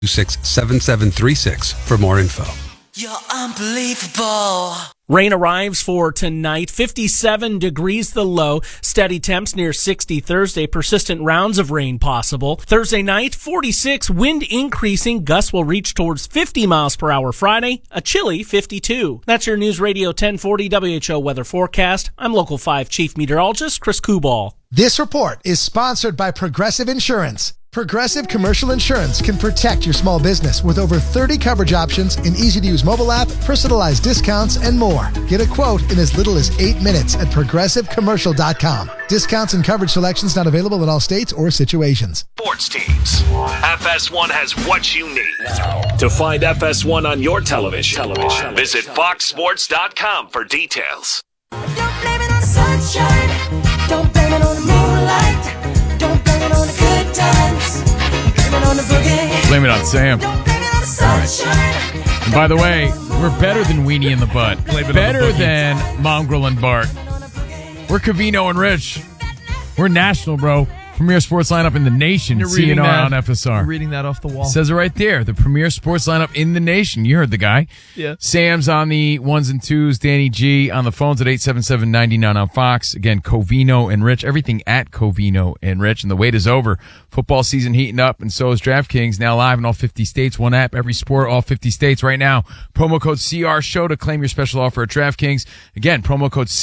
866-7736 for more info. You're unbelievable. Rain arrives for tonight. 57 degrees the low. Steady temps near 60 Thursday. Persistent rounds of rain possible. Thursday night, 46. Wind increasing. Gusts will reach towards 50 miles per hour Friday. A chilly 52. That's your News Radio 1040 WHO weather forecast. I'm Local 5 Chief Meteorologist Chris Kubal. This report is sponsored by Progressive Insurance. Progressive Commercial Insurance can protect your small business with over 30 coverage options, an easy-to-use mobile app, personalized discounts, and more. Get a quote in as little as 8 minutes at progressivecommercial.com. Discounts and coverage selections not available in all states or situations. Sports teams. FS1 has what you need. To find FS1 on your television, visit foxsports.com for details. Don't blame it on sunshine. Don't blame it on the moonlight. Don't blame it on the good times. Blame it on the boogie. Blame it on Sam. Don't blame it on the sunshine. And by the way, we're better than Weenie in the Butt. Better than Mongrel and Bart. We're Covino and Rich. We're national, bro. Premier sports lineup in the nation. CNR on FSR. You're reading that off the wall. Says it right there. The premier sports lineup in the nation. You heard the guy. Yeah. Sam's on the ones and twos. Danny G on the phones at 877-99 on Fox. Again, Covino and Rich. Everything at Covino and Rich. And the wait is over. Football season heating up, and so is DraftKings. Now live in all 50 states. One app, every sport, all 50 states right now. Promo code CRSHOW to claim your special offer at DraftKings. Again, promo code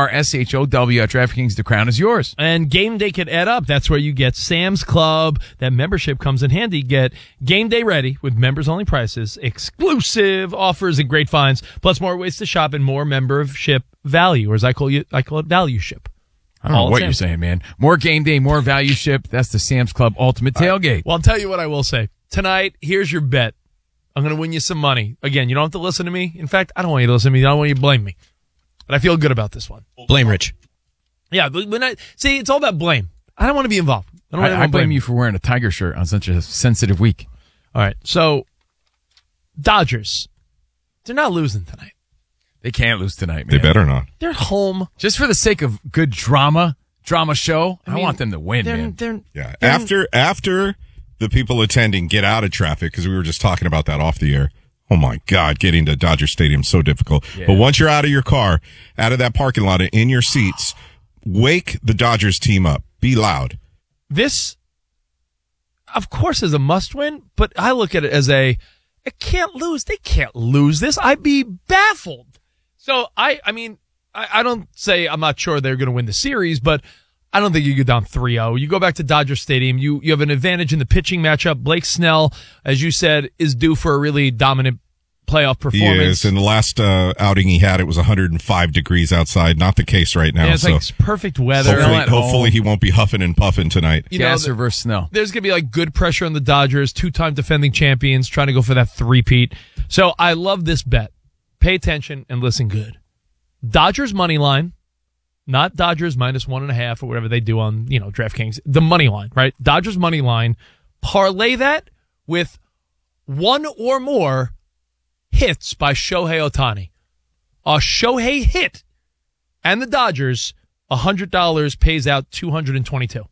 CRSHOW at DraftKings. The crown is yours. And game day can add up. That's where you get Sam's Club. That membership comes in handy. Get game day ready with members-only prices, exclusive offers, and great finds, plus more ways to shop and more membership value, or as I call it, value ship. I don't know what you're saying, man. More game day, more value ship. That's the Sam's Club Ultimate Tailgate. Well, I'll tell you what I will say. Tonight, here's your bet. I'm going to win you some money. Again, you don't have to listen to me. In fact, I don't want you to listen to me. I don't want you to blame me. But I feel good about this one. Blame Rich. Yeah, but see, it's all about blame. I don't want to be involved. I blame you for wearing a Tiger shirt on such a sensitive week. All right, so Dodgers, they're not losing tonight. They can't lose tonight, man. They better not. They're home. Just for the sake of good drama show, I want them to win, man. After the people attending get out of traffic, because we were just talking about that off the air. Oh, my God, getting to Dodger Stadium is so difficult. Yeah. But once you're out of your car, out of that parking lot, and in your seats, wake the Dodgers team up. Be loud. This, of course, is a must-win, but I look at it as I can't lose. They can't lose this. I'd be baffled. So, I mean, I don't say I'm not sure they're going to win the series, but I don't think you go down 3-0. You go back to Dodger Stadium. You have an advantage in the pitching matchup. Blake Snell, as you said, is due for a really dominant playoff performance. He is. In the last outing he had, it was 105 degrees outside. Not the case right now. Yeah, it's like perfect weather. Hopefully he won't be huffing and puffing tonight. Gasser versus Snell. There's going to be like good pressure on the Dodgers, two-time defending champions, trying to go for that three-peat. So I love this bet. Pay attention and listen good. Dodgers money line, not Dodgers minus 1.5 or whatever they do on, DraftKings. The money line, right? Dodgers money line. Parlay that with one or more hits by Shohei Ohtani. A Shohei hit and the Dodgers, $100 pays out $222.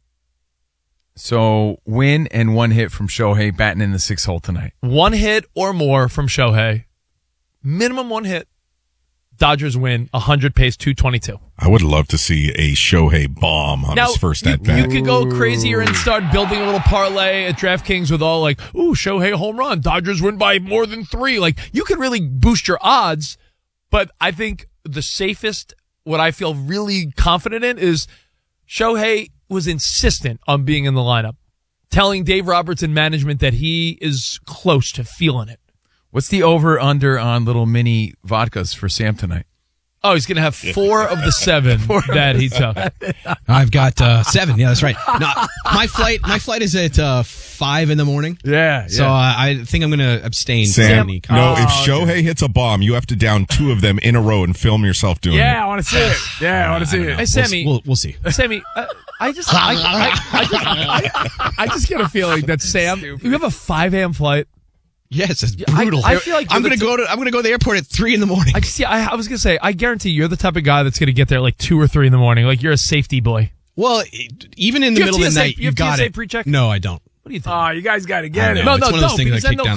So win and one hit from Shohei batting in the 6th hole tonight. One hit or more from Shohei. Minimum one hit. Dodgers win. 100 pays $222. I would love to see a Shohei bomb on his first at-bat. You could go crazier and start building a little parlay at DraftKings with all like, ooh, Shohei home run. Dodgers win by more than 3. Like, you could really boost your odds, but I think the safest, what I feel really confident in, is Shohei was insistent on being in the lineup, telling Dave Roberts and management that he is close to feeling it. What's the over-under on little mini vodkas for Sam tonight? Oh, he's going to have 4 of the 7 that he took. I've got 7. Yeah, that's right. No, my flight is at 5 in the morning. Yeah. So I think I'm going to abstain. Sam, if Shohei hits a bomb, you have to down 2 of them in a row and film yourself doing it. Yeah, I want to see it. Yeah, I want to see it. Hey, Sammy. We'll see. Sammy, I just get a feeling that Sam, you have a 5 a.m. flight. Yes, it's brutal. I feel like I'm going to go to the airport at 3 in the morning. I was going to say, I guarantee you're the type of guy that's going to get there like 2 or 3 in the morning. Like, you're a safety boy. Well, even in the middle of the night, you got got TSA it. Pre-check? No, I don't. What do you think? Oh, you guys got to get I it. know. No, It's no, one of those don't, things because I then kick they'll down